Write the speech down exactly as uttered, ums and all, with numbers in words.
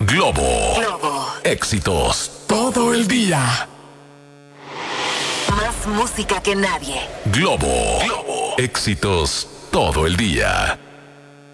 Globo. Globo. Éxitos todo el día. Más música que nadie. Globo. Globo. Éxitos todo el día.